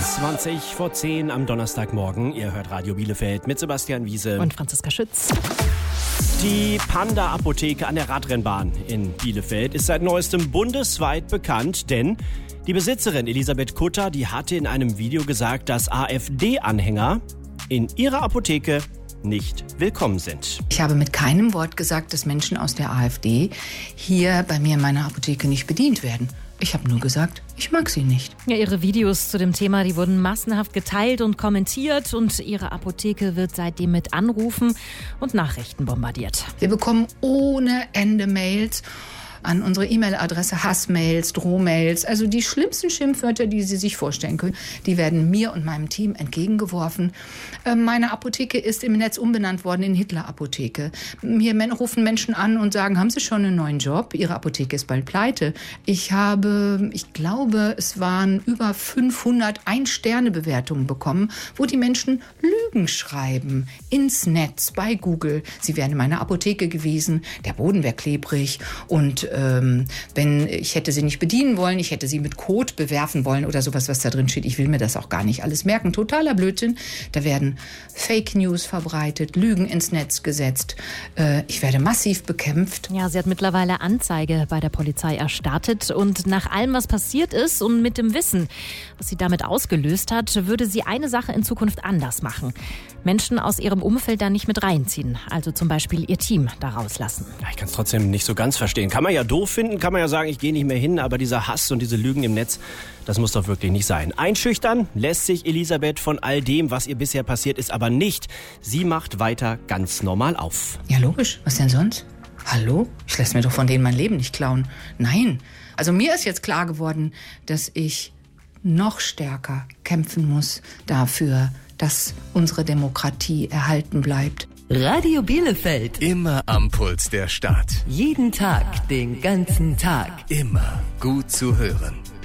6:20 am Donnerstagmorgen. Ihr hört Radio Bielefeld mit Sebastian Wiese und Franziska Schütz. Die Panda-Apotheke an der Radrennbahn in Bielefeld ist seit neuestem bundesweit bekannt, denn die Besitzerin Elisabeth Kutter, die hatte in einem Video gesagt, dass AfD-Anhänger in ihrer Apotheke nicht willkommen sind. Ich habe mit keinem Wort gesagt, dass Menschen aus der AfD hier bei mir in meiner Apotheke nicht bedient werden. Ich habe nur gesagt, ich mag sie nicht. Ja, ihre Videos zu dem Thema, die wurden massenhaft geteilt und kommentiert und ihre Apotheke wird seitdem mit Anrufen und Nachrichten bombardiert. Wir bekommen ohne Ende Mails an unsere E-Mail-Adresse, Hassmails, Drohmails, also die schlimmsten Schimpfwörter, die Sie sich vorstellen können, die werden mir und meinem Team entgegengeworfen. Meine Apotheke ist im Netz umbenannt worden in Hitler-Apotheke. Hier rufen Menschen an und sagen, haben Sie schon einen neuen Job? Ihre Apotheke ist bald pleite. Ich glaube, es waren über 500 Ein-Sterne-Bewertungen bekommen, wo die Menschen Lügen schreiben ins Netz, bei Google. Sie wären in meiner Apotheke gewesen, der Boden wäre klebrig und wenn ich hätte sie nicht bedienen wollen, ich hätte sie mit Kot bewerfen wollen oder sowas, was da drin steht. Ich will mir das auch gar nicht alles merken. Totaler Blödsinn. Da werden Fake News verbreitet, Lügen ins Netz gesetzt. Ich werde massiv bekämpft. Ja, sie hat mittlerweile Anzeige bei der Polizei erstattet. Und nach allem, was passiert ist und mit dem Wissen, was sie damit ausgelöst hat, würde sie eine Sache in Zukunft anders machen. Menschen aus ihrem Umfeld da nicht mit reinziehen. Also zum Beispiel ihr Team da rauslassen. Ja, ich kann es trotzdem nicht so ganz verstehen. Kann man ja doof finden, kann man ja sagen, ich gehe nicht mehr hin, aber dieser Hass und diese Lügen im Netz, das muss doch wirklich nicht sein. Einschüchtern lässt sich Elisabeth von all dem, was ihr bisher passiert ist, aber nicht. Sie macht weiter ganz normal auf. Ja, logisch. Was denn sonst? Hallo? Ich lasse mir doch von denen mein Leben nicht klauen. Nein. Also mir ist jetzt klar geworden, dass ich noch stärker kämpfen muss dafür, dass unsere Demokratie erhalten bleibt. Radio Bielefeld. Immer am Puls der Stadt. Jeden Tag, den ganzen Tag. Immer gut zu hören.